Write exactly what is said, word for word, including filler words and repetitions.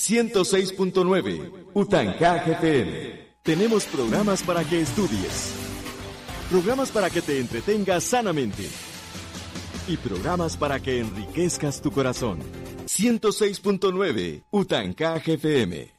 ciento seis punto nueve Utancaj F M. Tenemos programas para que estudies, programas para que te entretengas sanamente y programas para que enriquezcas tu corazón. ciento seis punto nueve Utancaj F M.